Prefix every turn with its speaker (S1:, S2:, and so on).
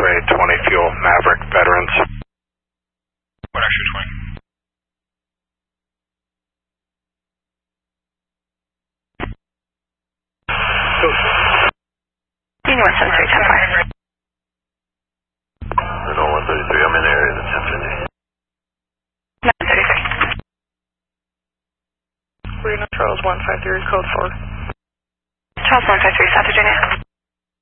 S1: X-ray 20 fuel, Maverick, veterans.
S2: What X-ray 20?
S3: Union 173, 10-5.
S4: Renault 133, I'm in the area of the 1050.
S3: 933.
S5: Reno Charles 153, code 4.
S3: Charles 153, South Virginia.